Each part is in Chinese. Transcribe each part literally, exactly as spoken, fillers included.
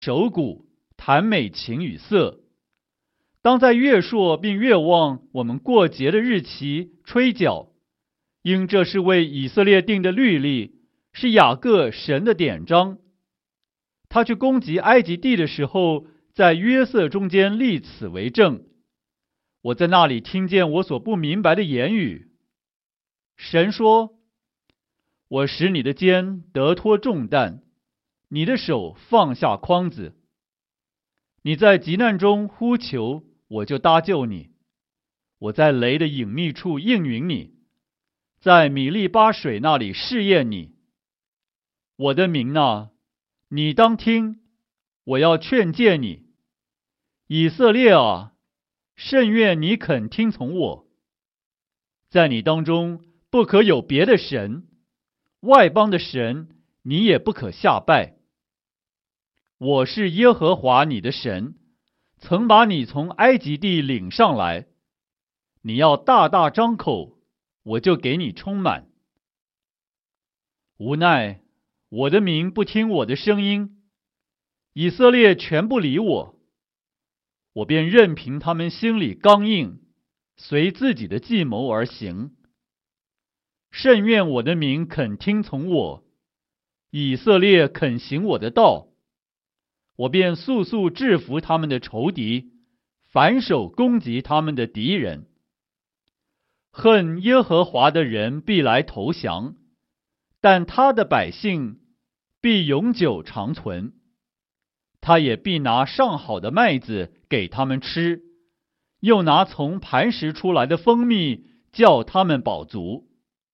手鼓，弹美琴与瑟。当在月朔并月望我们过节的日期吹角，因这是为以色列定的律例，是雅各神的典章。他去攻击埃及地的时候，在约瑟中间立此为证。我在那里听见我所不明白的言语。神说：我使你的肩得脱重担，你的手放下筐子。你在急难中呼求，我就搭救你。我在雷的隐秘处应允你，在米利巴水那里试验你。我的民哪，你当听，我要劝诫你。以色列啊，甚愿你肯听从我。在你当中不可有别的神，外邦的神你也不可下拜。我是耶和华你的神，曾把你从埃及地领上来。你要大大张口，我就给你充满。无奈我的民不听我的声音，以色列全不理我，我便任凭他们心里刚硬，随自己的计谋而行。甚愿我的民肯听从我，以色列肯行我的道，我便速速制服他们的仇敌，反手攻击他们的敌人。恨耶和华的人必来投降，但他的百姓必永久长存。他也必拿上好的麦子给他们吃，又拿从磐石出来的蜂蜜叫他们饱足。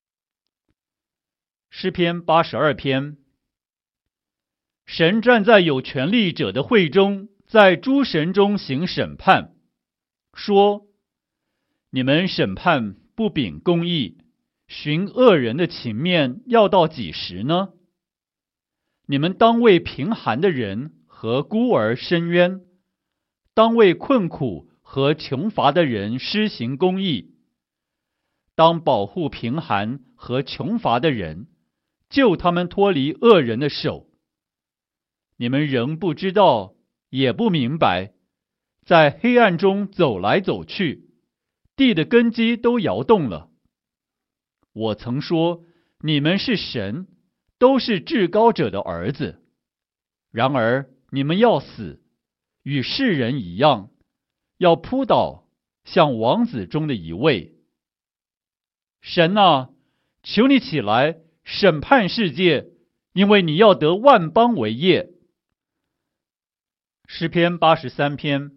诗篇八十二篇。神站在有权力者的会中，在诸神中行审判，说：你们审判不秉公义，寻恶人的情面，要到几时呢？你们当为贫寒的人和孤儿伸冤，当为困苦和穷乏的人施行公义，当保护贫寒和穷乏的人，救他们脱离恶人的手。你们仍不知道，也不明白，在黑暗中走来走去，地的根基都摇动了。我曾说，你们是神，都是至高者的儿子。然而你们要死，与世人一样，要扑倒，像王子中的一位。神啊，求你起来审判世界，因为你要得万邦为业。诗篇八十三篇。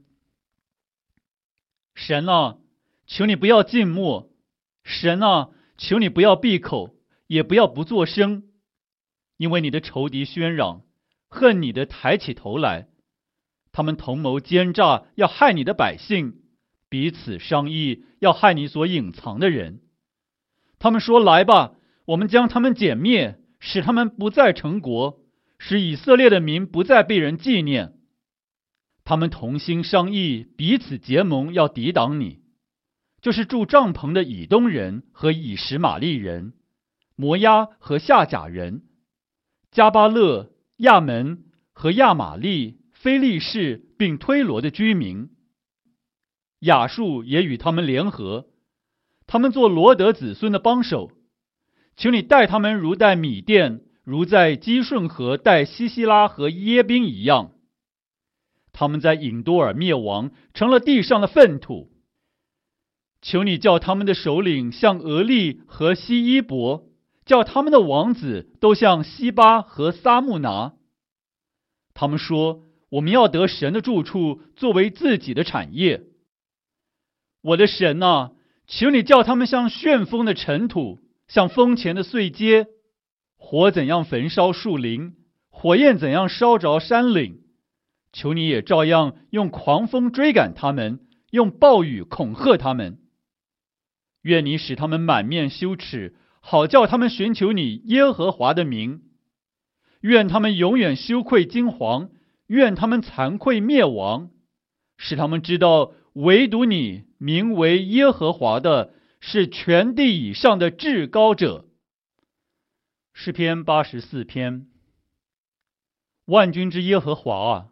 神啊，求你不要静默，神啊，求你不要闭口，也不要不作声，因为你的仇敌喧嚷，恨你的抬起头来，他们同谋奸诈，要害你的百姓，彼此商议，要害你所隐藏的人。他们说：来吧，我们将他们歼灭，使他们不再成国，使以色列的民不再被人纪念。他们同心商议，彼此结盟，要抵挡你，就是住帐篷的以东人和以实玛利人、摩押和夏甲人、加巴勒、亚门和亚玛利、非利士并推罗的居民。亚述也与他们联合，他们做罗德子孙的帮手。求你待他们如待米甸，如在基顺河待西西拉和耶宾一样。他们在隐多尔灭亡，成了地上的粪土。求你叫他们的首领像俄利和西伊伯，叫他们的王子都像西巴和撒木拿。他们说：我们要得神的住处，作为自己的产业。我的神啊，求你叫他们像旋风的尘土，像风前的碎秸。火怎样焚烧树林，火焰怎样烧着山岭，求你也照样用狂风追赶他们，用暴雨恐吓他们。愿你使他们满面羞耻，好叫他们寻求你耶和华的名。愿他们永远羞愧惊惶，愿他们惭愧灭亡，使他们知道唯独你名为耶和华的是全地以上的至高者。诗篇八十四篇。万军之耶和华啊，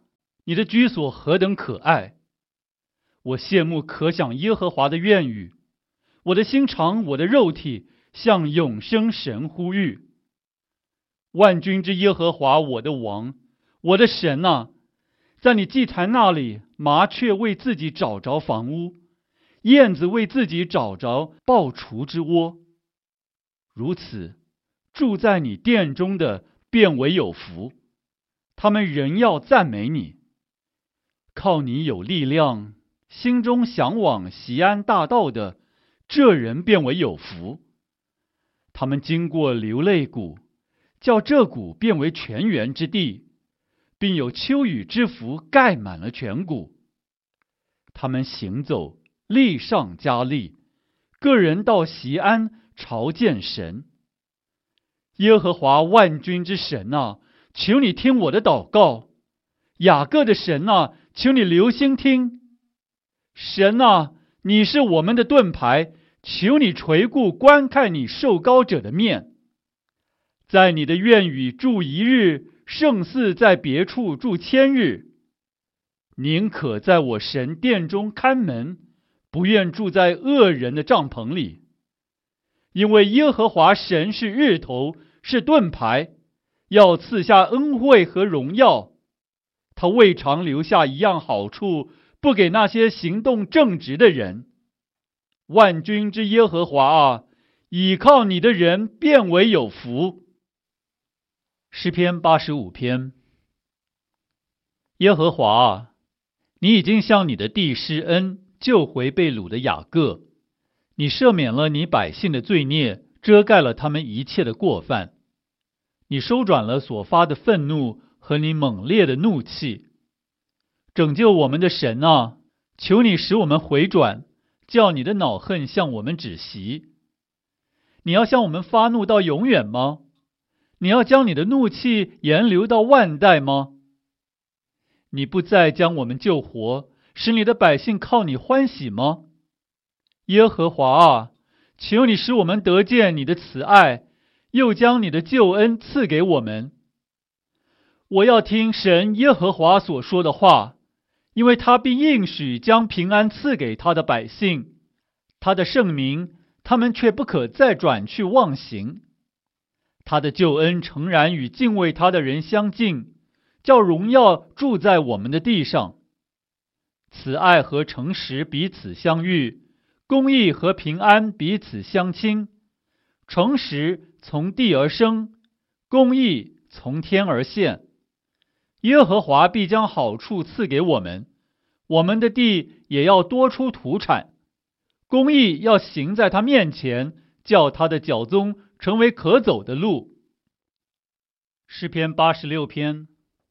你的居所何等可爱！我羡慕可想耶和华的愿语，我的心肠，我的肉体向永生神呼吁。万军之耶和华，我的王，我的神啊，在你祭坛那里，麻雀为自己找着房屋，燕子为自己找着抱雏之窝。如此，住在你殿中的便为有福，他们仍要赞美你。靠你有力量，心中向往锡安大道的，这人便为有福。他们经过流泪谷，叫这谷变为泉源之地，并有秋雨之福盖满了全谷。他们行走，力上加力，个人到锡安朝见神。耶和华万军之神啊，求你听我的祷告。雅各的神啊，求你留心听。神啊，你是我们的盾牌，求你垂顾观看你受膏者的面。在你的院宇住一日，胜似在别处住千日。宁可在我神殿中看门，不愿住在恶人的帐篷里。因为耶和华神是日头，是盾牌，要赐下恩惠和荣耀。他未尝留下一样好处，不给那些行动正直的人。万军之耶和华啊，倚靠你的人便为有福。诗篇八十五篇。耶和华啊，你已经向你的地施恩，救回被掳的雅各。你赦免了你百姓的罪孽，遮盖了他们一切的过犯。你收转了所发的愤怒和你猛烈的怒气。拯救我们的神啊，求你使我们回转，叫你的恼恨向我们止息。你要向我们发怒到永远吗？你要将你的怒气延留到万代吗？你不再将我们救活，使你的百姓靠你欢喜吗？耶和华啊，求你使我们得见你的慈爱，又将你的救恩赐给我们。我要听神耶和华所说的话，因为他必应许将平安赐给他的百姓，他的圣名，他们却不可再转去忘形。他的救恩诚然与敬畏他的人相近，叫荣耀住在我们的地上。慈爱和诚实彼此相遇，公义和平安彼此相亲。诚实从地而生，公义从天而现。耶和华必将好处赐给我们，我们的地也要多出土产。公义要行在他面前，叫他的脚踪成为可走的路。诗篇八十六篇。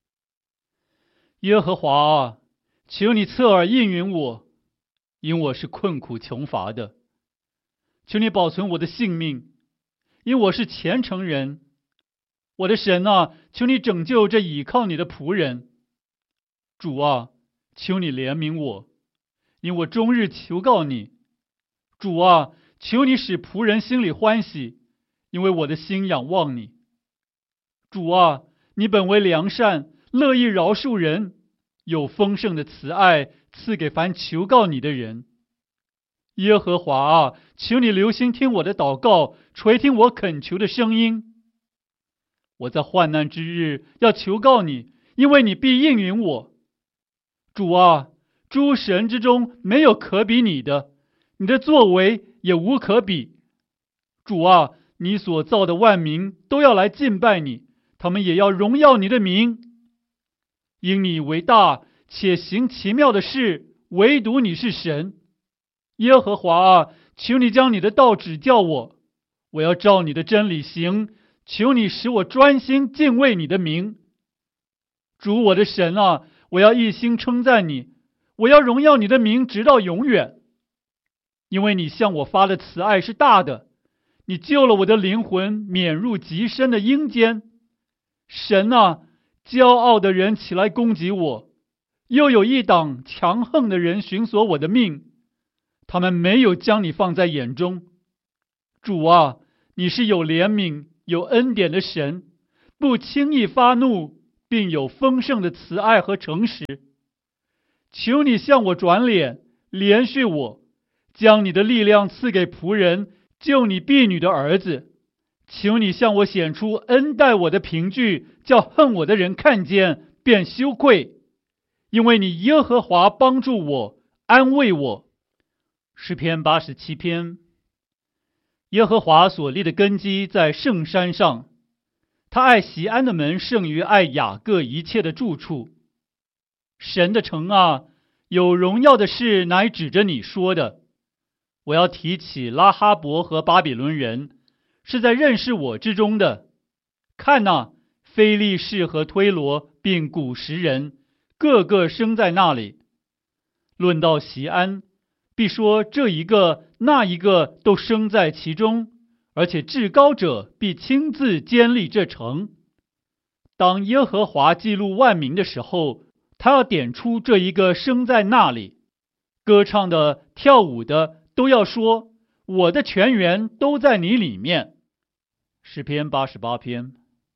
耶和华啊，求你侧耳应允我，因我是困苦穷乏的。求你保存我的性命，因我是虔诚人。我的神啊，求你拯救这倚靠你的仆人。主啊，求你怜悯我，因我终日求告你。主啊，求你使仆人心里欢喜，因为我的心仰望你。主啊，你本为良善，乐意饶恕人，有丰盛的慈爱赐给凡求告你的人。耶和华啊，求你留心听我的祷告，垂听我恳求的声音。我在患难之日要求告你，因为你必应允我。主啊，诸神之中没有可比你的，你的作为也无可比。主啊，你所造的万民都要来敬拜你，他们也要荣耀你的名。因你为大，且行奇妙的事，唯独你是神。耶和华啊，求你将你的道指教我，我要照你的真理行。求你使我专心敬畏你的名。主我的神啊，我要一心称赞你，我要荣耀你的名直到永远。因为你向我发的慈爱是大的，你救了我的灵魂免入极深的阴间。神啊，骄傲的人起来攻击我，又有一党强横的人寻索我的命，他们没有将你放在眼中。主啊，你是有怜悯有恩典的神，不轻易发怒，并有丰盛的慈爱和诚实。 求你向我转脸，怜恤我，将你的力量赐给仆人，救你婢女的儿子。求你向我显出恩待我的凭据，叫恨我的人看见便羞愧。因为你耶和华帮助我，安慰我。诗篇八十七篇。耶和华所立的根基在圣山上，他爱锡安的门胜于爱雅各一切的住处。神的城啊，有荣耀的事乃指着你说的。我要提起拉哈伯和巴比伦人，是在认识我之中的。看哪，非利士和推罗并古时人，个个生在那里。论到锡安，必说这一个那一个都生在其中，而且至高者必亲自坚立这城。当耶和华记录万民的时候，他要点出这一个生在那里。歌唱的、跳舞的都要说，我的泉源都在你里面。诗篇八十八篇。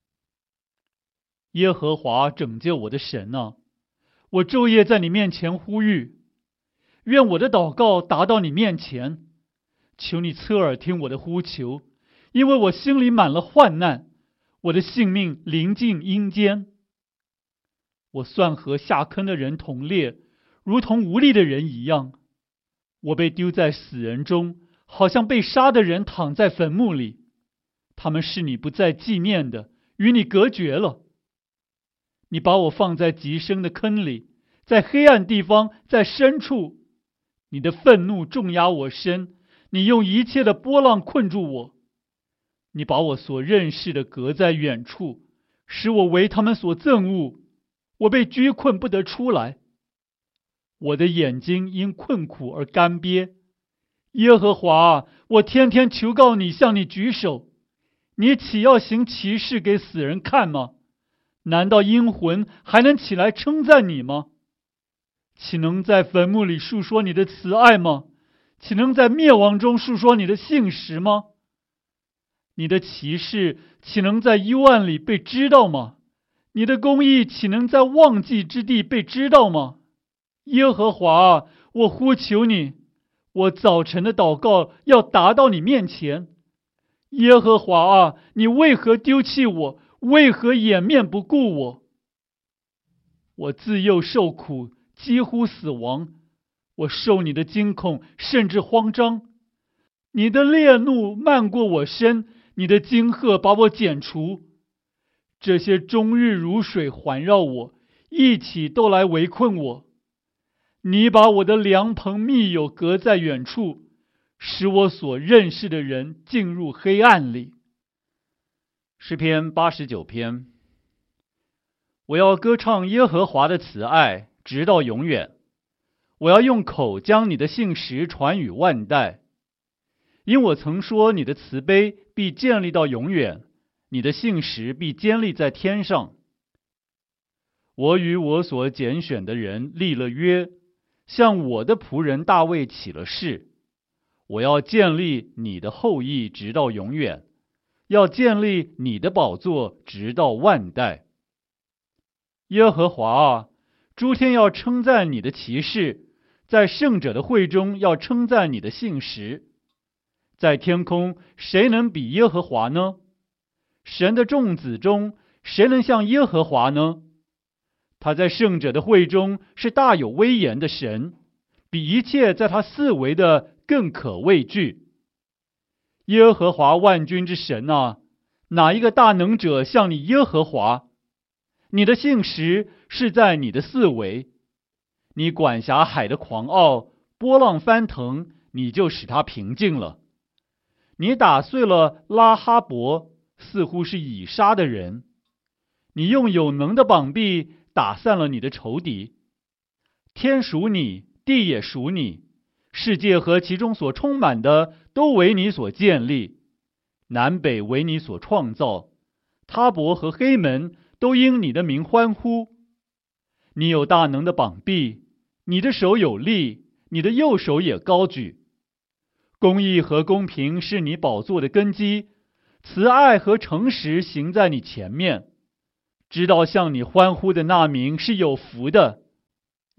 耶和华拯救我的神啊，我昼夜在你面前呼吁，愿我的祷告达到你面前。求你侧耳听我的呼求，因为我心里满了患难，我的性命临近阴间。我算和下坑的人同列，如同无力的人一样。我被丢在死人中，好像被杀的人躺在坟墓里。他们是你不再纪念的，与你隔绝了。你把我放在极深的坑里，在黑暗地方，在深处。你的愤怒重压我身，你用一切的波浪困住我。你把我所认识的隔在远处，使我为他们所憎恶。我被拘困不得出来，我的眼睛因困苦而干瘪。耶和华，我天天求告你，向你举手。你岂要行奇事给死人看吗？难道阴魂还能起来称赞你吗？岂能在坟墓里述说你的慈爱吗？岂能在灭亡中述说你的信实吗？你的奇事岂能在幽暗里被知道吗？你的公义岂能在忘记之地被知道吗？耶和华，我呼求你，我早晨的祷告要达到你面前。耶和华啊，你为何丢弃我？为何掩面不顾我？我自幼受苦，几乎死亡。我受你的惊恐，甚至慌张。你的烈怒漫过我身，你的惊吓把我剪除。这些终日如水环绕我，一起都来围困我。你把我的良朋密友隔在远处，使我所认识的人进入黑暗里。诗篇八十九篇。我要歌唱耶和华的慈爱，直到永远。我要用口将你的信实传与万代。因我曾说，你的慈悲必建立到永远，你的信实必坚立在天上。我与我所拣选的人立了约，向我的仆人大卫起了誓。我要建立你的后裔直到永远，要建立你的宝座直到万代。耶和华啊，诸天要称赞你的奇事，在圣者的会中要称赞你的信实。在天空，谁能比耶和华呢？神的众子中，谁能像耶和华呢？他在圣者的会中是大有威严的神，比一切在他四围的更可畏惧。耶和华万军之神啊，哪一个大能者像你耶和华？你的信实是在你的四围，你管辖海的狂傲，波浪翻腾，你就使它平静了。你打碎了拉哈伯，似乎是以杀的人。你用有能的膀臂打散了你的仇敌。天属你，地也属你，世界和其中所充满的都为你所建立，南北为你所创造，他伯和黑门都因你的名欢呼。你有大能的膀臂，你的手有力，你的右手也高举。公义和公平是你宝座的根基，慈爱和诚实行在你前面。知道向你欢呼的那名是有福的。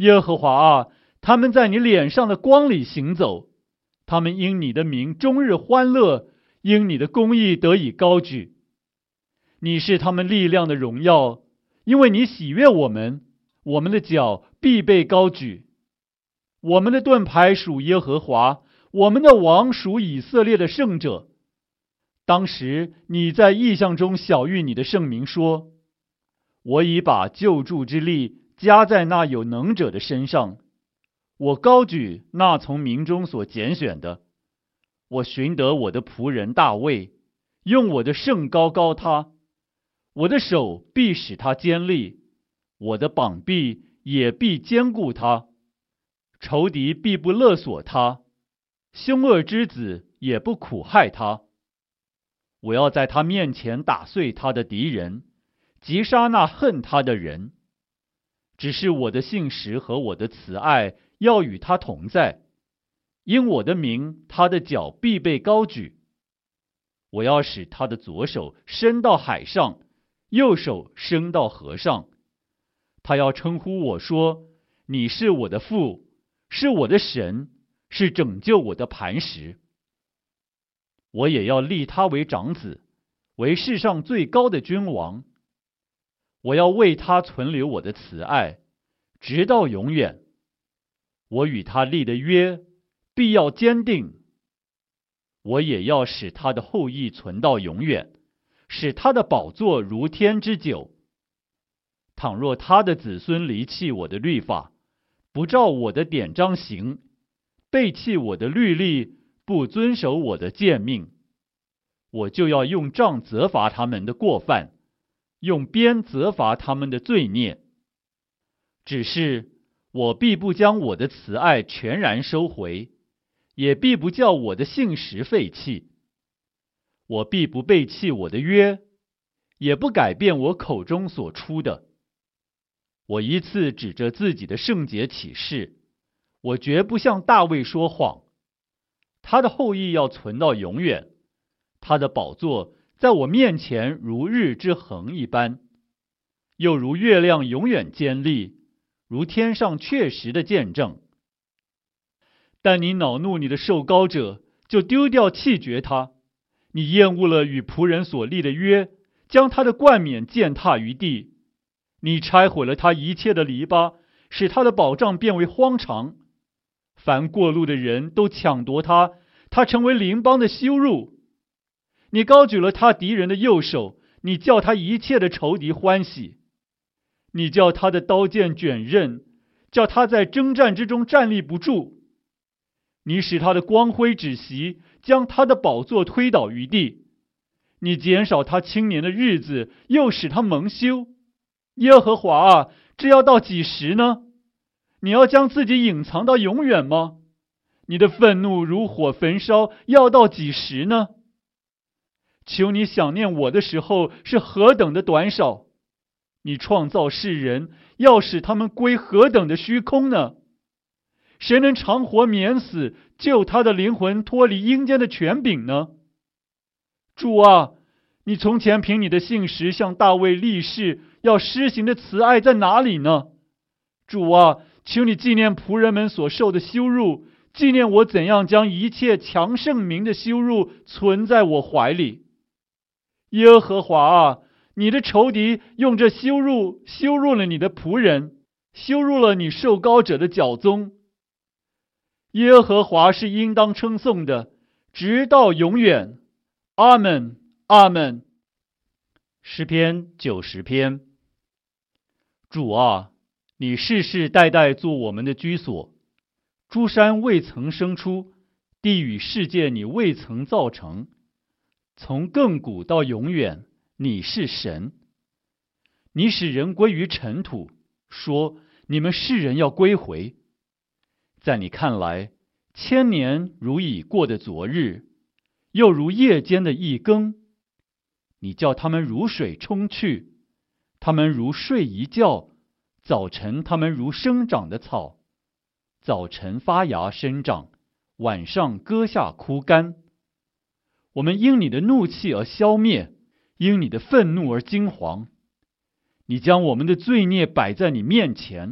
耶和华啊，他们在你脸上的光里行走，他们因你的名终日欢乐，因你的公义得以高举。你是他们力量的荣耀，因为你喜悦我们，我们的脚必被高举。我们的盾牌属耶和华，我们的王属以色列的圣者。当时你在异象中晓谕你的圣民说，我已把救助之力加在那有能者的身上，我高举那从民中所拣选的，我寻得我的仆人大卫，用我的圣膏膏他，我的手必使他坚立，我的膀臂也必坚固他，仇敌必不勒索他，凶恶之子也不苦害他。我要在他面前打碎他的敌人，击杀那恨他的人。只是我的信实和我的慈爱要与他同在，因我的名，他的脚必被高举。我要使他的左手伸到海上，右手伸到河上。他要称呼我说，你是我的父，是我的神，是拯救我的磐石。我也要立他为长子，为世上最高的君王。我要为他存留我的慈爱，直到永远。我与他立的约必要坚定。我也要使他的后裔存到永远，使他的宝座如天之久。倘若他的子孙离弃我的律法，不照我的典章行，背弃我的律例，不遵守我的诫命，我就要用杖责罚他们的过犯，用鞭责罚他们的罪孽。只是我必不将我的慈爱全然收回，也必不叫我的信实废弃。我必不背弃我的约，也不改变我口中所出的。我一次指着自己的圣洁起誓，我绝不向大卫说谎。他的后裔要存到永远，他的宝座在我面前如日之恒一般，又如月亮永远坚立，如天上确实的见证。但你恼怒你的受膏者，就丢掉弃绝他。你厌恶了与仆人所立的约，将他的冠冕践踏于地。你拆毁了他一切的篱笆，使他的保障变为荒场。凡过路的人都抢夺他，他成为邻邦的羞辱。你高举了他敌人的右手，你叫他一切的仇敌欢喜。你叫他的刀剑卷刃，叫他在征战之中站立不住。你使他的光辉止息，将他的宝座推倒于地。你减少他青年的日子，又使他蒙羞。耶和华啊，这要到几时呢？你要将自己隐藏到永远吗？你的愤怒如火焚烧，要到几时呢？求你想念我的时候是何等的短少，你创造世人，要使他们归何等的虚空呢？谁能长活免死，救他的灵魂脱离阴间的权柄呢？主啊，你从前凭你的信实向大卫立誓要施行的慈爱在哪里呢？主啊，求你纪念仆人们所受的羞辱，纪念我怎样将一切强盛民的羞辱存在我怀里。耶和华啊，你的仇敌用这羞辱羞辱了你的仆人，羞辱了你受膏者的脚踪。耶和华是应当称颂的，直到永远。阿们，阿们。诗篇九十篇。主啊，你世世代代做我们的居所，诸山未曾生出，地与世界你未曾造成。从亘古到永远，你是神。你使人归于尘土，说你们世人要归回。在你看来，千年如已过的昨日，又如夜间的一更。你叫他们如水冲去，他们如睡一觉，早晨他们如生长的草，早晨发芽生长，晚上割下枯干。我们因你的怒气而消灭，因你的愤怒而惊惶。你将我们的罪孽摆在你面前，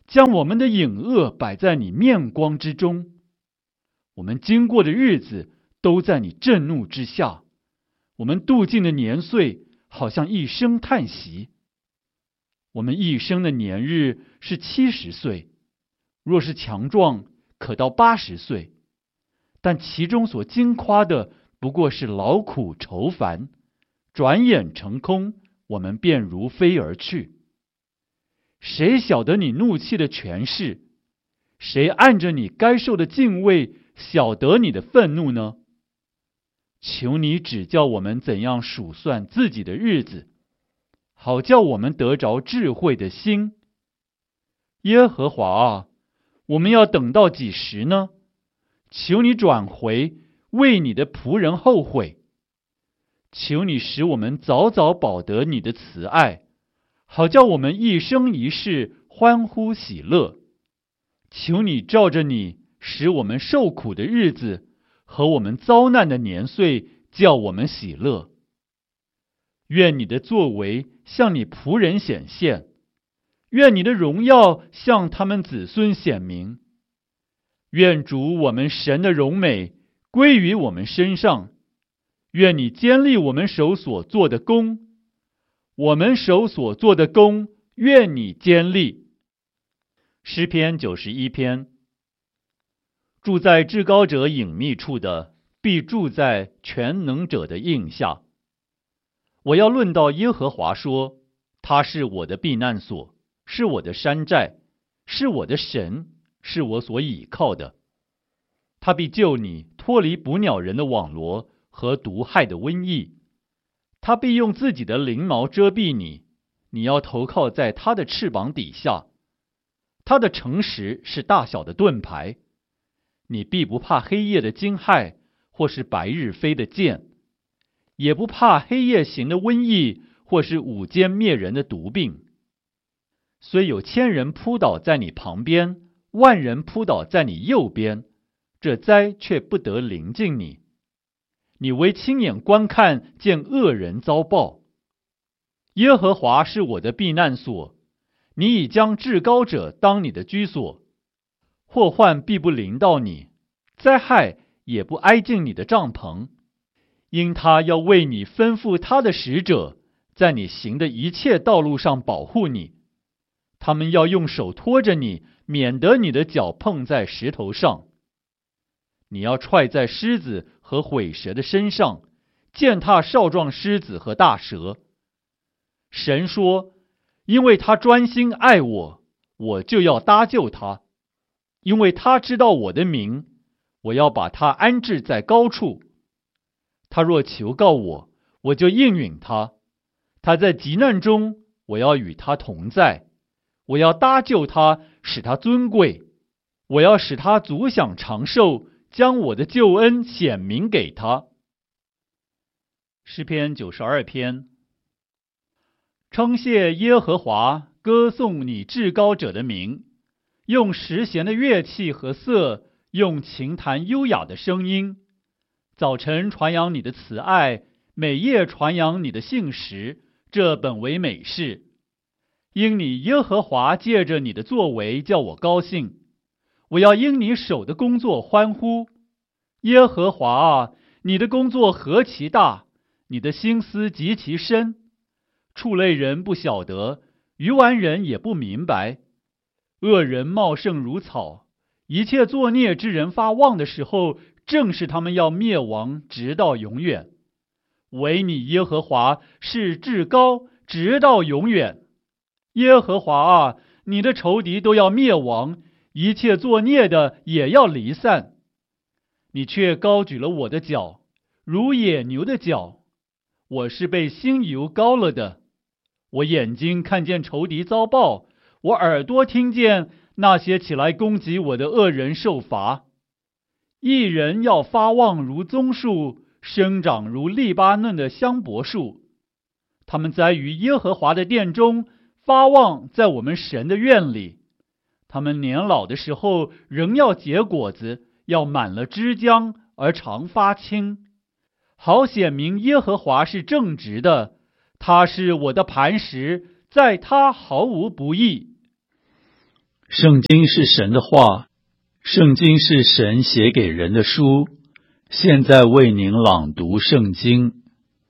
将我们的隐恶摆在你面光之中。我们经过的日子都在你震怒之下，我们度尽的年岁好像一声叹息。我们一生的年日是七十岁，若是强壮，可到八十岁，但其中所经夸的不过是劳苦愁烦，转眼成空，我们便如飞而去。谁晓得你怒气的权势？谁按着你该受的敬畏，晓得你的愤怒呢？求你指教我们怎样数算自己的日子，好叫我们得着智慧的心。耶和华啊，我们要等到几时呢？求你转回，为你的仆人后悔。求你使我们早早饱得你的慈爱，好叫我们一生一世欢呼喜乐。求你照着你使我们受苦的日子和我们遭难的年岁，叫我们喜乐。愿你的作为向你仆人显现，愿你的荣耀向他们子孙显明。愿主我们神的荣美归于我们身上，愿你坚立我们手所做的工，我们手所做的工，愿你坚立。诗篇九十一篇。住在至高者隐秘处的，必住在全能者的荫下。我要论到耶和华说，他是我的避难所，是我的山寨，是我的神，是我所倚靠的。他必救你脱离捕鸟人的网罗和毒害的瘟疫。他必用自己的翎毛遮蔽你，你要投靠在他的翅膀底下。他的诚实是大小的盾牌，你必不怕黑夜的惊骇，或是白日飞的箭，也不怕黑夜行的瘟疫，或是午间灭人的毒病。虽有千人扑倒在你旁边，万人扑倒在你右边，这灾却不得临近你。你唯亲眼观看，见恶人遭报。耶和华是我的避难所，你已将至高者当你的居所。祸患必不临到你，灾害也不挨近你的帐篷，因他要为你吩咐他的使者，在你行的一切道路上保护你。他们要用手托着你，免得你的脚碰在石头上。你要踹在狮子和毁蛇的身上，践踏少壮狮子和大蛇。神说，因为他专心爱我，我就要搭救他。因为他知道我的名，我要把他安置在高处。他若求告我，我就应允他。他在急难中，我要与他同在。我要搭救他，使他尊贵。我要使他足享长寿，将我的救恩显明给他。诗篇九十二篇。称谢耶和华，歌颂你至高者的名，用十弦的乐器和瑟，用琴弹优雅的声音。早晨传扬你的慈爱，每夜传扬你的信实，这本为美事。因你耶和华借着你的作为叫我高兴，我要因你手的工作欢呼。耶和华啊，你的工作何其大，你的心思极其深。畜类人不晓得，愚顽人也不明白。恶人茂盛如草，一切作孽之人发旺的时候，正是他们要灭亡，直到永远。唯你耶和华是至高，直到永远。耶和华啊，你的仇敌都要灭亡，一切作孽的也要离散。你却高举了我的脚，如野牛的脚。我是被新油膏了的。我眼睛看见仇敌遭报，我耳朵听见那些起来攻击我的恶人受罚。一人要发旺如棕树，生长如利巴嫩的香柏树。他们栽于耶和华的殿中，发旺在我们神的院里。他们年老的时候仍要结果子，要满了枝浆而常发青，好显明耶和华是正直的，他是我的磐石，在他毫无不义。 圣经是神的话，圣经是神写给人的书。现在为您朗读圣经。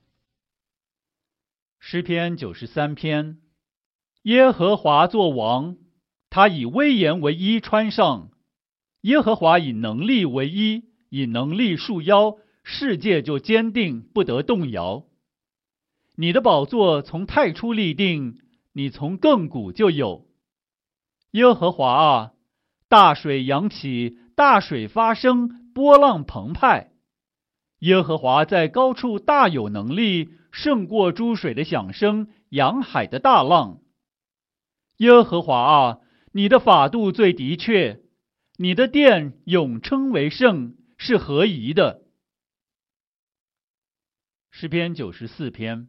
诗篇九十三篇。耶和华作王，他以威严为衣穿上。耶和华以能力为衣，以能力束腰，世界就坚定，不得动摇。你的宝座从太初立定，你从亘古就有。耶和华啊，大水扬起，大水发生，波浪澎湃。耶和华在高处大有能力，胜过诸水的响声，洋海的大浪。耶和华啊，你的法度最的确，你的殿永称为圣，是合宜的。诗篇九十四篇。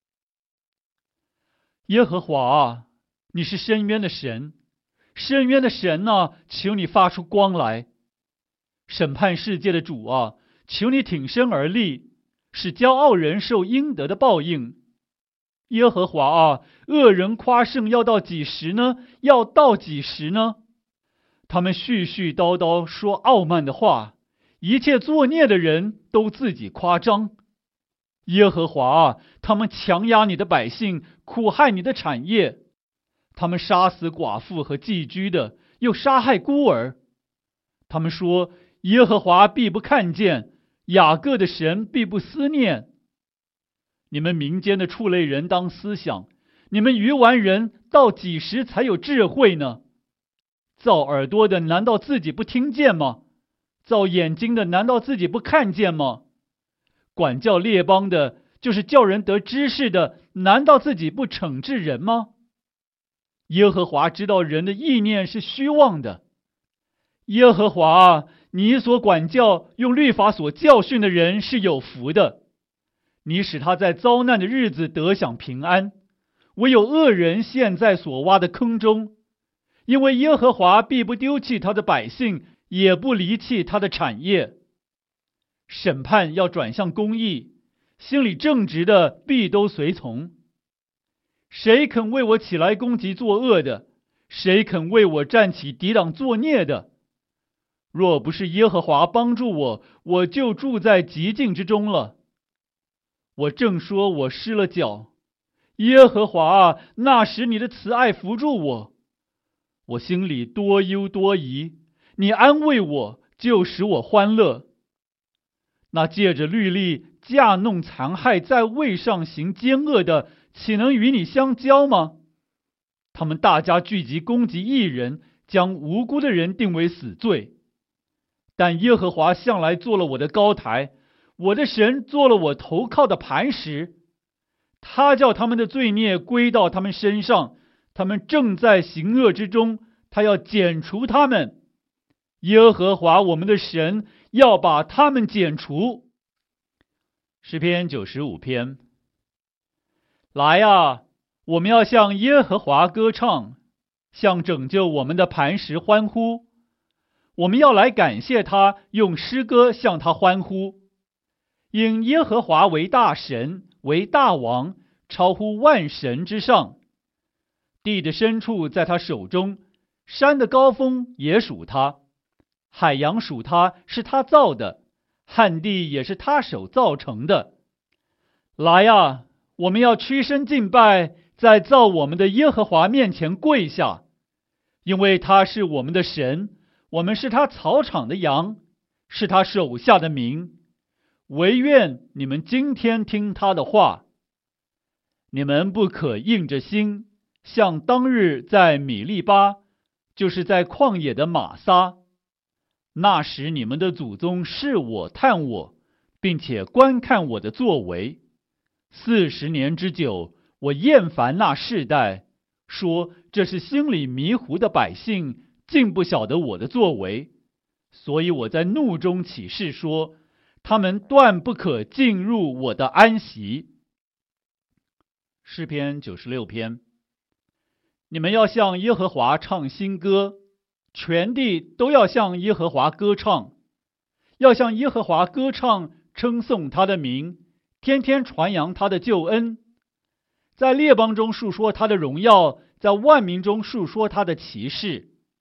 耶和华啊，你是深渊的神，深渊的神啊，求你发出光来。审判世界的主啊，求你挺身而立，使骄傲人受应得的报应。耶和华啊，恶人夸胜要到几时呢？要到几时呢？他们絮絮叨叨说傲慢的话，一切作孽的人都自己夸张。耶和华啊，他们强压你的百姓，苦害你的产业。他们杀死寡妇和寄居的，又杀害孤儿。他们说，耶和华必不看见，雅各的神必不思念。你们民间的畜类人当思想，你们愚顽人到几时才有智慧呢？造耳朵的难道自己不听见吗？造眼睛的难道自己不看见吗？管教列邦的，就是叫人得知识的，难道自己不惩治人吗？耶和华知道人的意念是虚妄的。耶和华啊，你所管教用律法所教训的人是有福的。你使他在遭难的日子得享平安，唯有恶人陷在所挖的坑中。因为耶和华必不丢弃他的百姓，也不离弃他的产业。审判要转向公义，心里正直的必都随从。谁肯为我起来攻击作恶的？谁肯为我站起抵挡作孽的？若不是耶和华帮助我，我就住在极境之中了。我正说我失了脚，耶和华啊，那时你的慈爱扶助我。我心里多忧多疑，你安慰我，就使我欢乐。那借着律例架弄残害，在位上行奸恶的，岂能与你相交吗？他们大家聚集攻击义人，将无辜的人定为死罪。但耶和华向来做了我的高台，我的神做了我投靠的磐石。他叫他们的罪孽归到他们身上，他们正在行恶之中，他要剪除他们。耶和华我们的神要把他们剪除。诗篇九十五篇。来啊，我们要向耶和华歌唱，向拯救我们的磐石欢呼。我们要来感谢他，用诗歌向他欢呼。因耶和华为大神，为大王，超乎万神之上。地的深处在他手中，山的高峰也属他。海洋属他，是他造的，旱地也是他手造成的。来啊，我们要屈身敬拜，在造我们的耶和华面前跪下，因为他是我们的神，我们是他草场的羊，是他手下的民。惟愿你们今天听他的话。你们不可硬着心，像当日在米利巴，就是在旷野的玛撒。那时你们的祖宗视我探我，并且观看我的作为。四十年之久，我厌烦那世代，说这是心里迷糊的百姓，竟不晓得我的作为。所以我在怒中起誓说，他们断不可进入我的安息。诗篇九十六篇。你们要向耶和华唱新歌，全地都要向耶和华歌唱，要向耶和华歌唱，称颂他的名，天天传扬他的救恩，在列邦中述说他的荣耀，在万民中述说他的奇事。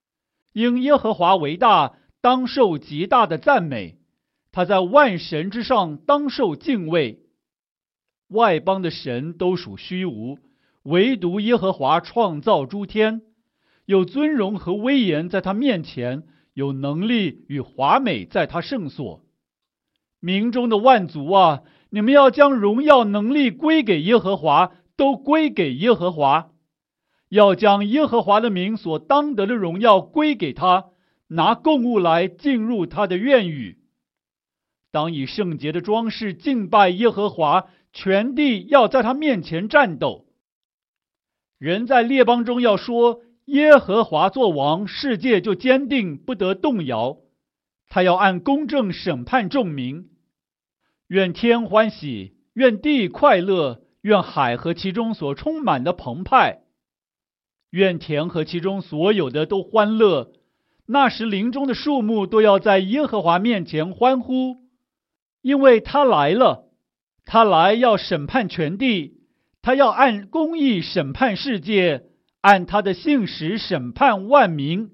因耶和华为大，当受极大的赞美，他在万神之上当受敬畏。外邦的神都属虚无，唯独耶和华创造诸天，有尊荣和威严在他面前，有能力与华美在他圣所。民中的万族啊，你们要将荣耀能力归给耶和华，都归给耶和华，要将耶和华的名所当得的荣耀归给他，拿供物来进入他的院宇。当以圣洁的装饰敬拜耶和华，全地要在他面前战斗。人在列邦中要说，耶和华作王，世界就坚定，不得动摇。他要按公正审判众民。愿天欢喜，愿地快乐，愿海和其中所充满的澎湃，愿田和其中所有的都欢乐。那时林中的树木都要在耶和华面前欢呼，因为他来了。他来要审判全地，他要按公义审判世界，按他的信实审判万民。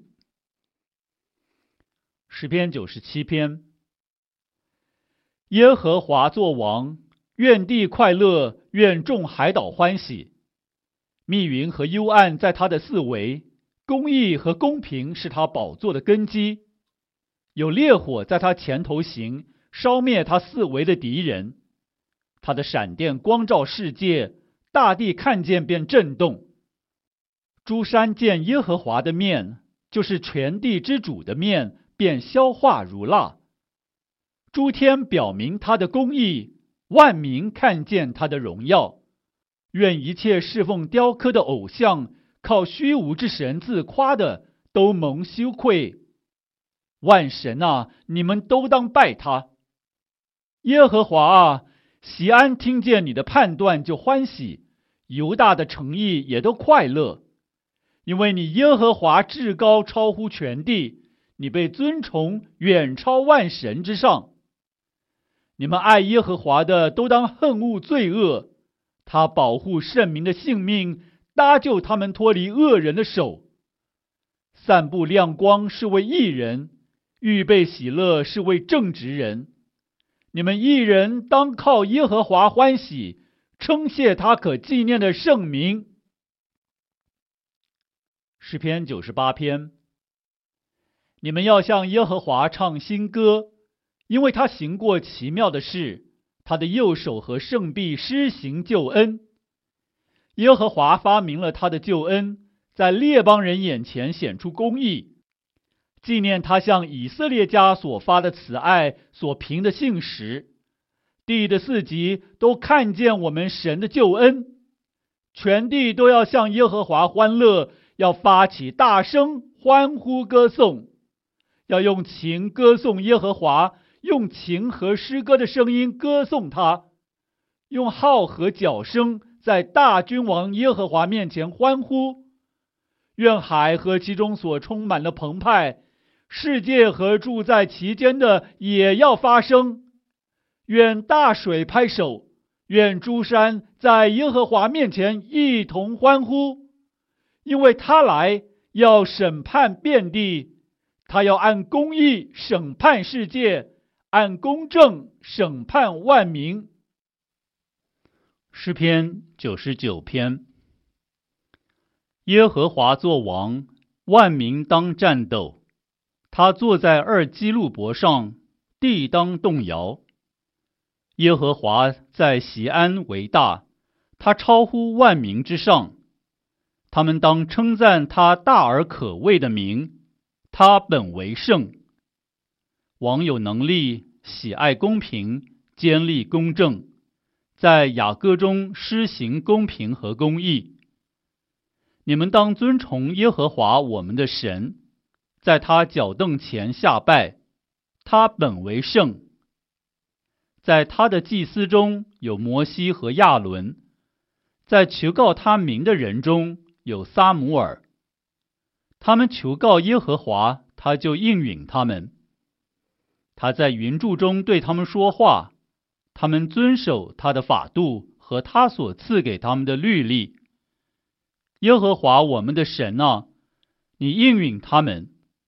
诗篇九十七篇。耶和华作王，愿地快乐，愿众海岛欢喜。密云和幽暗在他的四围，公义和公平是他宝座的根基。有烈火在他前头行，烧灭他四围的敌人。他的闪电光照世界，大地看见便震动。诸山见耶和华的面，就是全地之主的面，便消化如蜡。诸天表明他的公义，万民看见他的荣耀。愿一切侍奉雕刻的偶像，靠虚无之神自夸的，都蒙羞愧。万神啊，你们都当拜他。耶和华啊，锡安听见你的判断就欢喜，犹大的诚意也都快乐。因为你耶和华至高，超乎全地，你被尊崇，远超万神之上。你们爱耶和华的，都当恨恶罪恶。他保护圣民的性命，搭救他们脱离恶人的手。散布亮光是为义人，预备喜乐是为正直人。你们义人当靠耶和华欢喜，称谢他可纪念的圣名。诗篇九十八篇。你们要向耶和华唱新歌，因为他行过奇妙的事，他的右手和圣臂施行救恩。耶和华发明了他的救恩，在列邦人眼前显出公义，纪念他向以色列家所发的慈爱，所凭的信实。地的四极都看见我们神的救恩，全地都要向耶和华欢乐，要发起大声欢呼歌颂，要用琴歌颂耶和华，用琴和诗歌的声音歌颂他，用号和角声在大君王耶和华面前欢呼。愿海和其中所充满的澎湃，世界和住在其间的也要发声。愿大水拍手，愿诸山在耶和华面前一同欢呼，因为他来要审判遍地，他要按公义审判世界，按公正审判万民。诗篇九十九篇。耶和华作王，万民当战斗。他坐在二基路伯上，地当动摇。耶和华在锡安为大，他超乎万民之上。他们当称赞他大而可畏的名，他本为圣。王有能力，喜爱公平，坚立公正，在雅各中施行公平和公义。你们当尊崇耶和华我们的神，在他脚凳前下拜，他本为圣。在他的祭司中有摩西和亚伦，在求告他名的人中有撒母耳。他们求告耶和华，他就应允他们。他在云柱中对他们说话，他们遵守他的法度和他所赐给他们的律例。耶和华我们的神啊，你应允他们，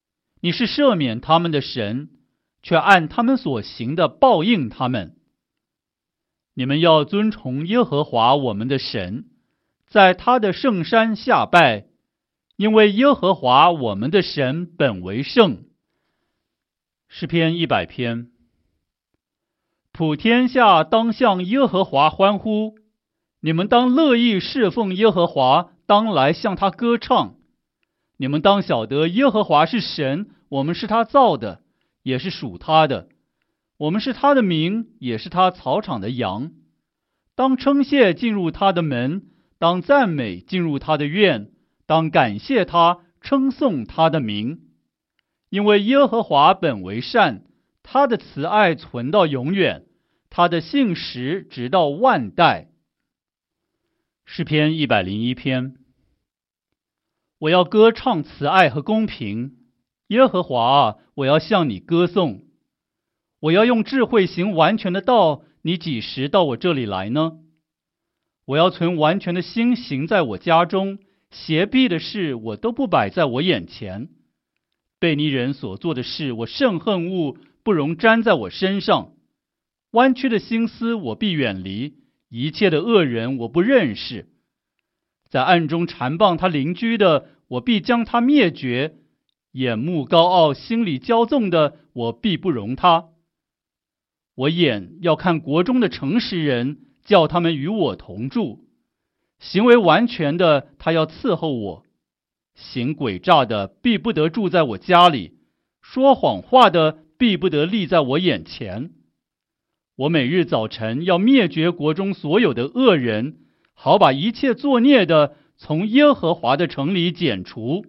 你是赦免他们的神，却按他们所行的报应他们。你们要尊崇耶和华我们的神，在他的圣山下拜，因为耶和华我们的神本为圣。诗篇一百篇。普天下当向耶和华欢呼，你们当乐意侍奉耶和华，当来向他歌唱。你们当晓得耶和华是神，我们是他造的，也是属他的。我们是他的民，也是他草场的羊。当称谢进入他的门，当赞美进入他的院，当感谢他，称颂他的名。因为耶和华本为善，他的慈爱存到永远，他的信实直到万代。诗篇一百零一篇。我要歌唱慈爱和公平，耶和华啊，我要向你歌颂。我要用智慧行完全的道，你几时到我这里来呢？我要存完全的心行在我家中，邪僻的事我都不摆在我眼前。悖逆人所做的事，我甚恨恶，不容沾在我身上。弯曲的心思我必远离，一切的恶人我不认识。在暗中缠棒他邻居的，我必将他灭绝；眼目高傲、心里骄纵的，我必不容他。我眼要看国中的诚实人，叫他们与我同住。行为完全的，他要伺候我；行诡诈的，必不得住在我家里；说谎话的，必不得立在我眼前。我每日早晨要灭绝国中所有的恶人，好把一切作孽的从耶和华的城里剪除。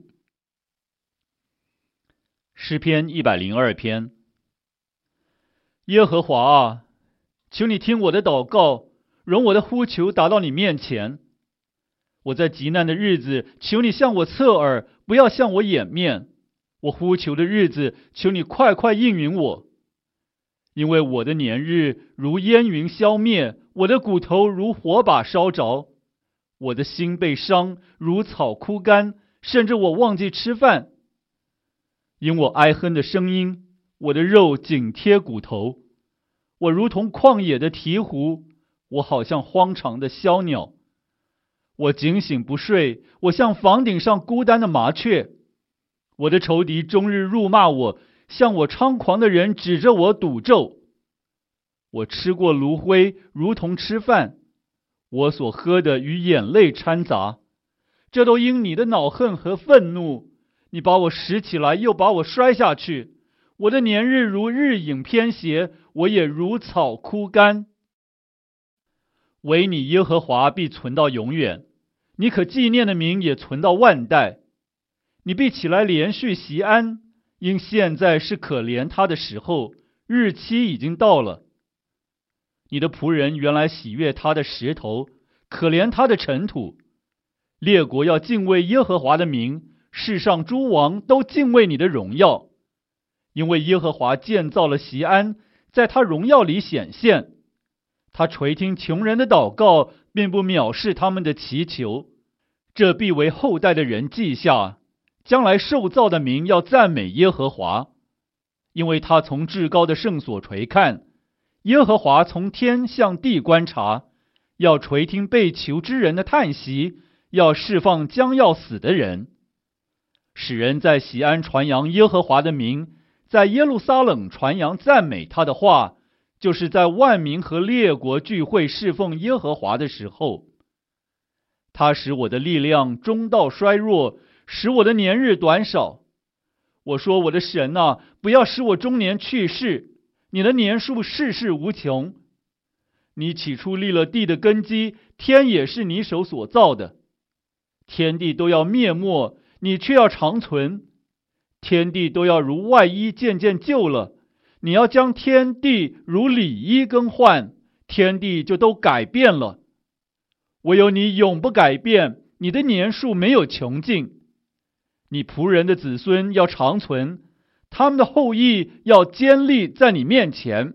诗篇一百零二篇。耶和华啊，求你听我的祷告，容我的呼求达到你面前。我在极难的日子，求你向我侧耳，不要向我掩面。我呼求的日子，求你快快应允我。因为我的年日如烟云消灭，我的骨头如火把烧着，我的心被伤，如草枯干，甚至我忘记吃饭。因我哀哼的声音，我的肉紧贴骨头，我如同旷野的鹈鹕，我好像荒场的枭鸟。我警醒不睡，我像房顶上孤单的麻雀。我的仇敌终日辱骂我，向我猖狂的人指着我赌咒。我吃过炉灰，如同吃饭，我所喝的与眼泪掺杂，这都因你的恼恨和愤怒。你把我拾起来，又把我摔下去。我的年日如日影偏斜，我也如草枯干。唯你耶和华必存到永远，你可纪念的名也存到万代。你必起来连续锡安，因现在是可怜他的时候，日期已经到了。你的仆人原来喜悦他的石头，可怜他的尘土。列国要敬畏耶和华的名，世上诸王都敬畏你的荣耀。因为耶和华建造了锡安，在他荣耀里显现。他垂听穷人的祷告，并不藐视他们的祈求。这必为后代的人记下，将来受造的民要赞美耶和华。因为他从至高的圣所垂看，耶和华从天向地观察，要垂听被囚之人的叹息，要释放将要死的人，使人在锡安传扬耶和华的名，在耶路撒冷传扬赞美他的话，就是在万民和列国聚会侍奉耶和华的时候。他使我的力量中道衰弱，使我的年日短少。我说，我的神啊，不要使我中年去世，你的年数世世无穷。你起初立了地的根基，天也是你手所造的。天地都要灭没，你却要长存。天地都要如外衣渐渐旧了，你要将天地如里衣更换，天地就都改变了。唯有你永不改变，你的年数没有穷尽。你仆人的子孙要长存，他们的后裔要坚立在你面前。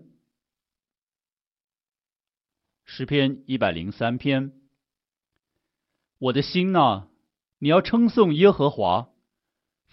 诗篇一百零三篇。我的心啊，你要称颂耶和华，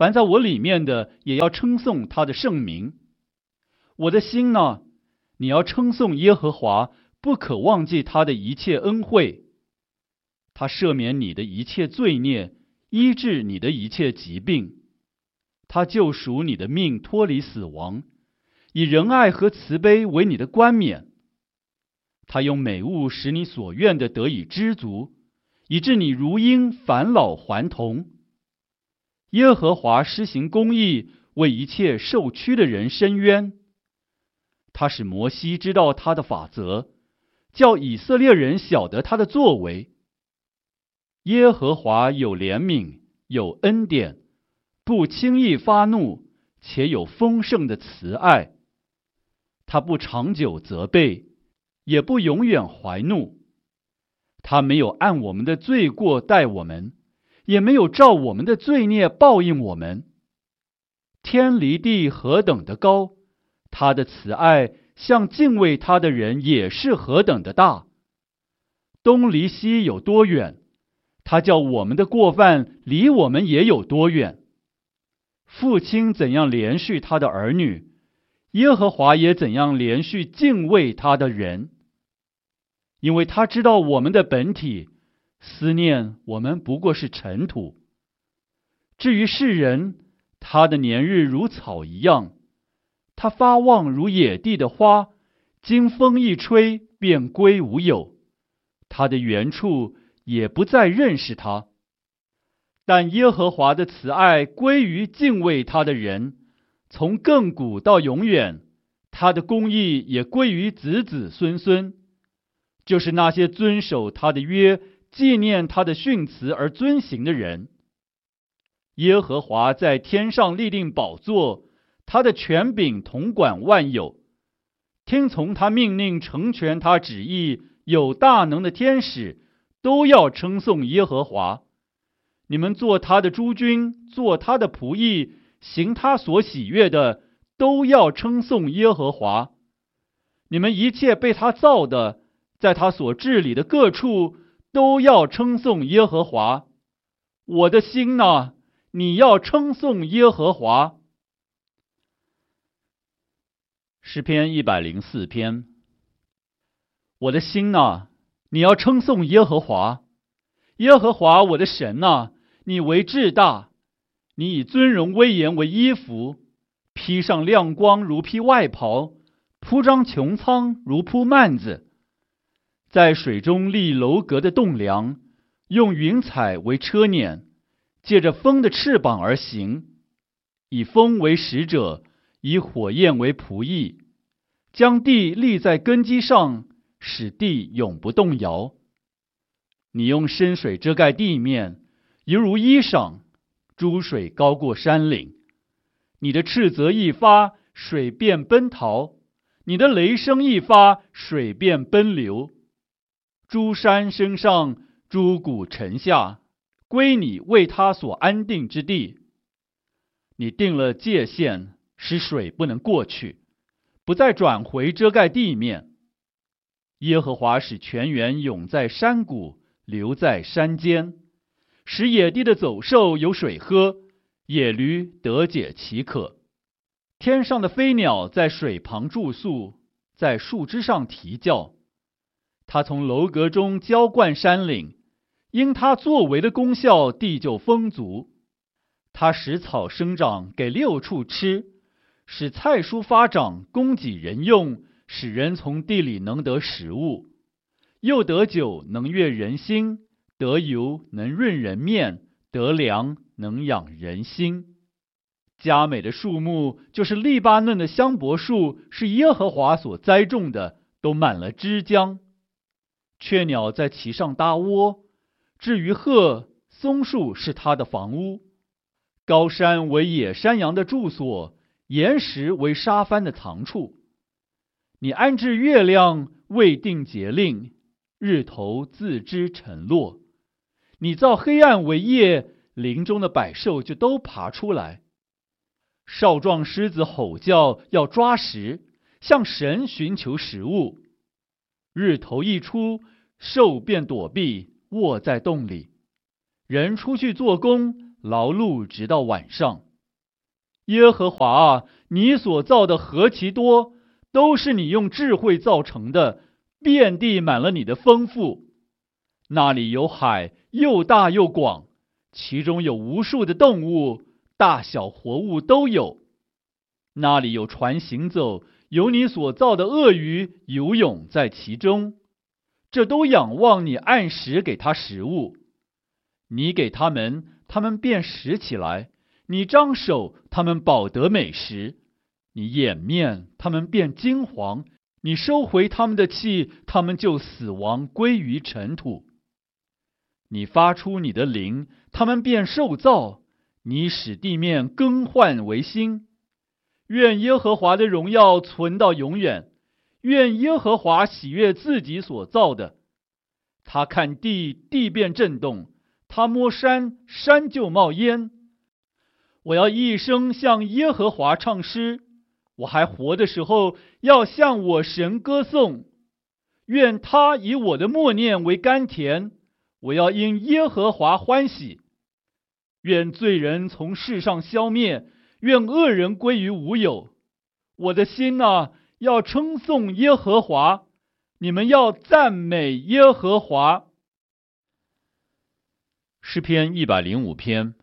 凡在我里面的，也要称颂他的圣名。我的心呢，你要称颂耶和华，不可忘记他的一切恩惠。他赦免你的一切罪孽，医治你的一切疾病。他救赎你的命脱离死亡，以仁爱和慈悲为你的冠冕。他用美物使你所愿的得以知足，以致你如鹰返老还童。耶和华施行公义，为一切受屈的人伸冤。他使摩西知道他的法则，叫以色列人晓得他的作为。耶和华有怜悯，有恩典，不轻易发怒，且有丰盛的慈爱。他不长久责备，也不永远怀怒。他没有按我们的罪过待我们，也没有照我们的罪孽报应我们。天离地何等的高，他的慈爱向敬畏他的人也是何等的大。东离西有多远，他叫我们的过犯离我们也有多远。父亲怎样连续他的儿女，耶和华也怎样连续敬畏他的人。因为他知道我们的本体，思念我们不过是尘土。至于世人，他的年日如草一样，他发旺如野地的花，经风一吹便归无有，他的原处也不再认识他。但耶和华的慈爱归于敬畏他的人，从亘古到永远，他的公义也归于子子孙孙，就是那些遵守他的约，纪念他的训词而遵行的人。耶和华在天上立定宝座，他的权柄统管万有。听从他命令，成全他旨意，有大能的天使都要称颂耶和华。你们做他的诸军，做他的仆役，行他所喜悦的，都要称颂耶和华。你们一切被他造的，在他所治理的各处，都要称颂耶和华。我的心哪，你要称颂耶和华。诗篇一百零四篇。我的心哪，你要称颂耶和华。耶和华我的神哪，你为至大，你以尊荣威严为衣服，披上亮光如披外袍，铺张穹苍如铺幔子。在水中立楼阁的栋梁，用云彩为车辇，借着风的翅膀而行，以风为使者，以火焰为仆役，将地立在根基上，使地永不动摇。你用深水遮盖地面，犹如衣裳，诸水高过山岭。你的斥责一发，水便奔逃；你的雷声一发，水便奔流。诸山升上，诸谷沉下，归你为他所安定之地。你定了界限，使水不能过去，不再转回遮盖地面。耶和华使泉源涌在山谷，流在山间，使野地的走兽有水喝，野驴得解其渴。天上的飞鸟在水旁住宿，在树枝上啼叫。他从楼阁中浇灌山岭，因他作为的功效，地就丰足。他使草生长，给六畜吃，使菜蔬发长，供给人用，使人从地里能得食物。又得酒，能悦人心；得油，能润人面；得粮，能养人心。佳美的树木，就是利巴嫩的香柏树，是耶和华所栽种的，都满了枝浆。雀鸟在其上搭窝，至于鹤，松树是它的房屋。高山为野山羊的住所，岩石为沙帆的藏处。你安置月亮，未定节令，日头自知晨落。你造黑暗为夜，林中的百兽就都爬出来。少壮狮子吼叫，要抓食，向神寻求食物。日头一出，兽便躲避，卧在洞里。人出去做工，劳碌直到晚上。 耶和华啊，你所造的何其多，都是你用智慧造成的，遍地满了你的丰富。那里有海，又大又广，其中有无数的动物，大小活物都有。那里有船行走，有你所造的鳄鱼游泳在其中，这都仰望你按时给它食物。你给他们，他们便食起来；你张手，他们饱得美食；你掩面，他们便惊惶；你收回他们的气，他们就死亡，归于尘土。你发出你的灵，他们便受造；你使地面更换为新。愿耶和华的荣耀存到永远，愿耶和华喜悦自己所造的。他看地，地便震动；他摸山，山就冒烟。我要一生向耶和华唱诗，我还活的时候，要向我神歌颂。愿他以我的默念为甘甜，我要因耶和华欢喜。愿罪人从世上消灭，愿恶人归于无有。我的心啊，要称颂耶和华，你们要赞美耶和华。诗篇一百零五篇。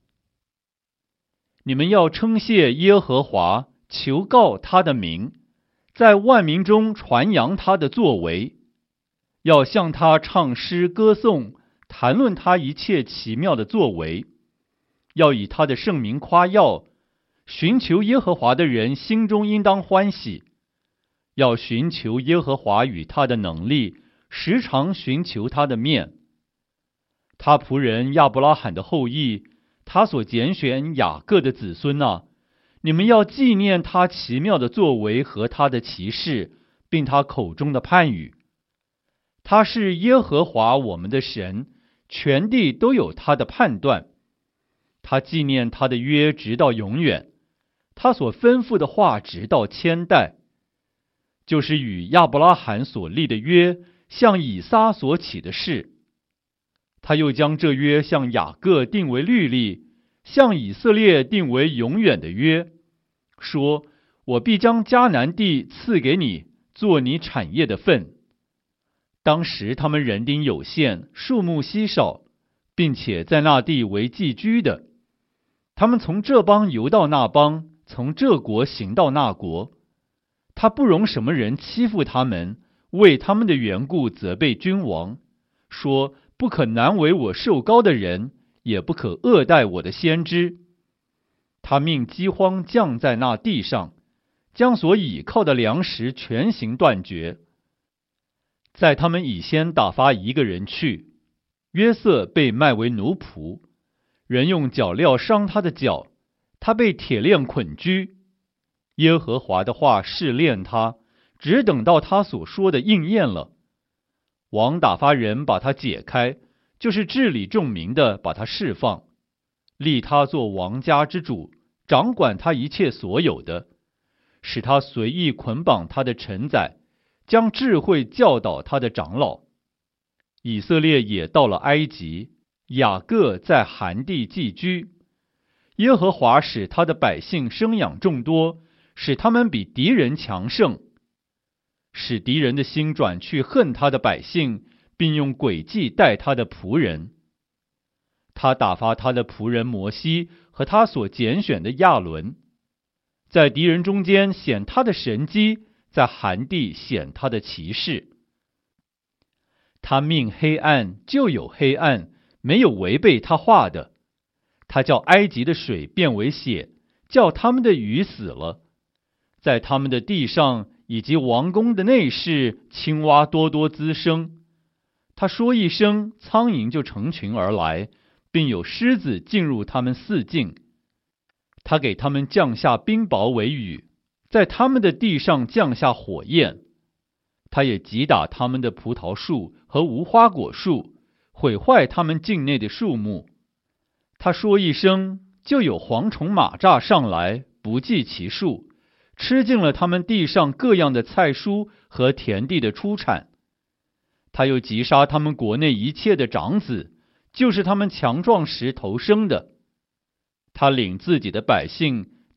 你们要称谢耶和华，求告他的名，在万民中传扬他的作为，要向他唱诗歌颂，谈论他一切奇妙的作为，要以他的圣名夸耀。寻求耶和华的人心中应当欢喜，要寻求耶和华与他的能力，时常寻求他的面。他仆人亚伯拉罕的后裔，他所拣选雅各的子孙啊，你们要纪念他奇妙的作为和他的奇事，并他口中的判语。他是耶和华我们的神，全地都有他的判断。他纪念他的约直到永远，他所吩咐的话直到千代，就是与亚伯拉罕所立的约，向以撒所起的誓。他又将这约向雅各定为律例，向以色列定为永远的约，说：我必将迦南地赐给你，做你产业的份。当时他们人丁有限，数目稀少，并且在那地为寄居的。他们从这邦游到那邦，从这国行到那国。他不容什么人欺负他们，为他们的缘故责备君王，说：不可难为我受膏的人，也不可恶待我的先知。他命饥荒降在那地上，将所倚靠的粮食全行断绝。在他们以先打发一个人去，约瑟被卖为奴仆，人用脚镣伤他的脚，他被铁链捆拘。耶和华的话试炼他，只等到他所说的应验了。王打发人把他解开，就是治理众民的，把他释放，立他做王家之主，掌管他一切所有的，使他随意捆绑他的臣宰，将智慧教导他的长老。以色列也到了埃及，雅各在含地寄居。耶和华使他的百姓生养众多，使他们比敌人强盛，使敌人的心转去恨他的百姓，并用诡计待他的仆人。他打发他的仆人摩西和他所拣选的亚伦，在敌人中间显他的神迹，在含地显他的奇事。他命黑暗，就有黑暗，没有违背他话的。他叫埃及的水变为血，叫他们的鱼死了。在他们的地上以及王宫的内室，青蛙多多滋生。他说一声，苍蝇就成群而来，并有狮子进入他们四境。他给他们降下冰雹为雨，在他们的地上降下火焰。他也击打他们的葡萄树和无花果树，毁坏他们境内的树木。他说一声，就有蝗虫蚂蚱上来，不计其数，吃尽了他们地上各样的菜蔬和田地的出产。他又击杀他们国内一切的长子，就是他们强壮时头生的。他领自己的百姓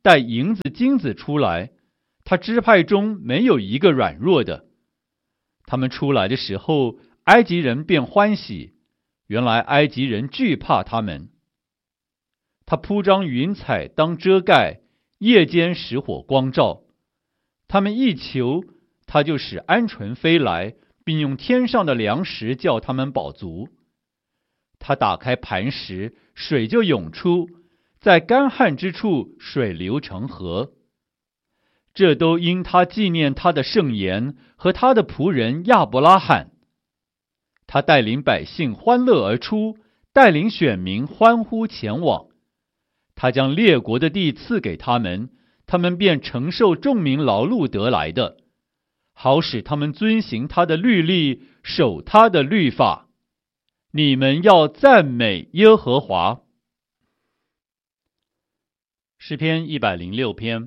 带银子金子出来，他支派中没有一个软弱的。他们出来的时候，埃及人便欢喜，原来埃及人惧怕他们。他铺张云彩当遮盖，夜间使火光照。他们一求，他就使鹌鹑飞来，并用天上的粮食叫他们饱足。他打开磐石，水就涌出，在干旱之处水流成河。这都因他纪念他的圣言和他的仆人亚伯拉罕。他带领百姓欢乐而出，带领选民欢呼前往。他将列国的地赐给他们，他们便承受众民劳碌得来的，好使他们遵行他的律例，守他的律法。你们要赞美耶和华。诗篇一百零六篇。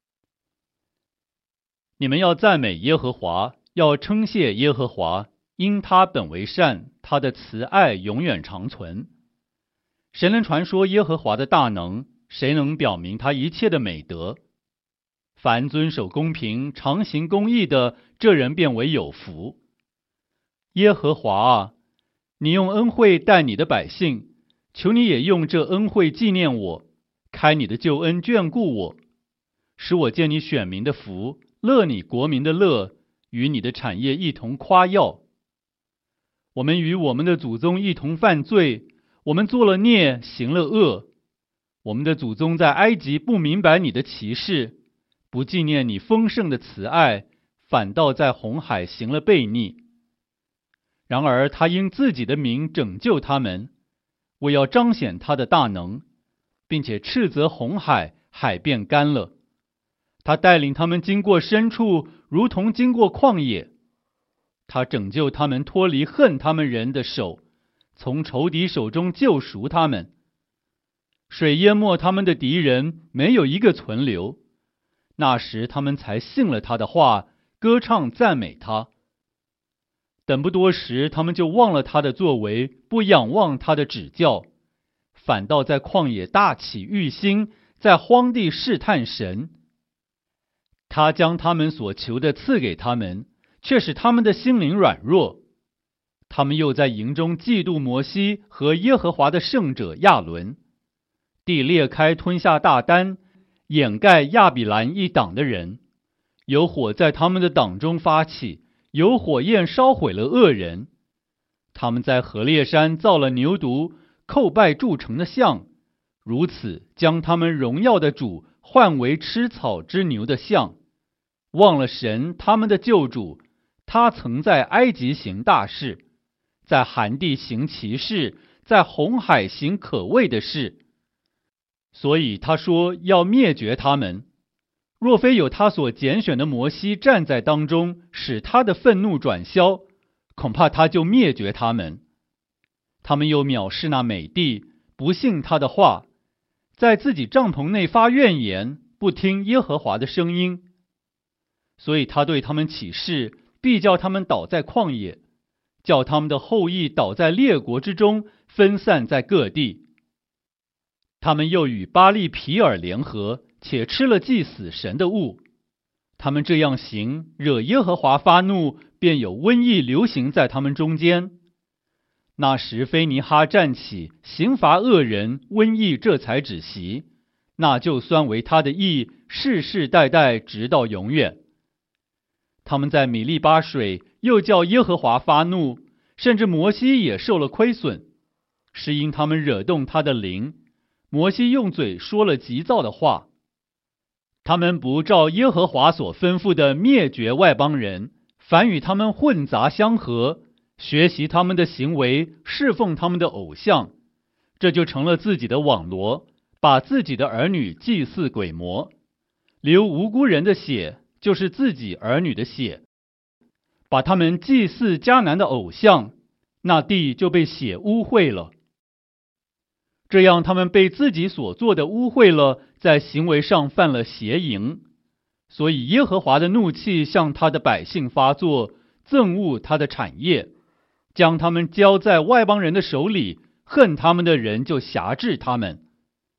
你们要赞美耶和华，要称谢耶和华，因他本为善，他的慈爱永远长存。谁能传说耶和华的大能？谁能表明他一切的美德？凡遵守公平、常行公义的，这人便为有福。耶和华啊，你用恩惠待你的百姓，求你也用这恩惠纪念我，开你的救恩眷顾我，使我见你选民的福，乐你国民的乐，与你的产业一同夸耀。我们与我们的祖宗一同犯罪，我们做了孽，行了恶。我们的祖宗在埃及不明白你的奇事，不纪念你丰盛的慈爱，反倒在红海行了悖逆。然而他因自己的名拯救他们，为要彰显他的大能，并且斥责红海，海便干了。他带领他们经过深处，如同经过旷野。他拯救他们脱离恨他们人的手，从仇敌手中救赎他们。水淹没他们的敌人，没有一个存留。那时他们才信了他的话，歌唱赞美他。等不多时，他们就忘了他的作为，不仰望他的指教，反倒在旷野大起欲心，在荒地试探神。他将他们所求的赐给他们，却使他们的心灵软弱。他们又在营中嫉妒摩西和耶和华的圣者亚伦。地裂开，吞下大丹，掩盖亚比兰一党的人。有火在他们的党中发起，有火焰烧毁了恶人。他们在何烈山造了牛犊，叩拜铸成的像，如此将他们荣耀的主换为吃草之牛的像，忘了神他们的救主。他曾在埃及行大事，在寒地行奇事，在红海行可畏的事。所以他说要灭绝他们。若非有他所拣选的摩西站在当中，使他的愤怒转消，恐怕他就灭绝他们。他们又藐视那美地，不信他的话，在自己帐篷内发怨言，不听耶和华的声音。所以他对他们起誓，必叫他们倒在旷野，叫他们的后裔倒在列国之中，分散在各地。他们又与巴利皮尔联合，且吃了祭死神的物。他们这样行，惹耶和华发怒，便有瘟疫流行在他们中间。那时菲尼哈站起，刑罚恶人，瘟疫这才止息。那就算为他的义，世世代代直到永远。他们在米利巴水，又叫耶和华发怒，甚至摩西也受了亏损，是因他们惹动他的灵。摩西用嘴说了急躁的话。他们不照耶和华所吩咐的灭绝外邦人，反与他们混杂相合，学习他们的行为，侍奉他们的偶像，这就成了自己的网罗，把自己的儿女祭祀鬼魔，流无辜人的血，就是自己儿女的血，把他们祭祀迦南的偶像，那地就被血污秽了。这样他们被自己所做的污秽了，在行为上犯了邪淫。所以耶和华的怒气向他的百姓发作，憎恶他的产业，将他们交在外邦人的手里，恨他们的人就辖制他们。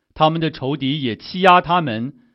他们的仇敌也欺压他们，